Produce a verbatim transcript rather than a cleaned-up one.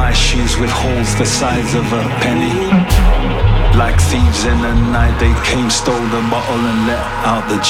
nice shoes with holes the size of a penny. Like thieves in the night, they came, stole the bottle and let out the